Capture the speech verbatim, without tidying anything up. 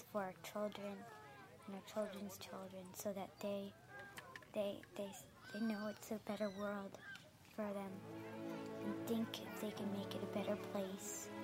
for our children and our children's children, so that they they they they know it's a better world for them, and think if they can make it a better place.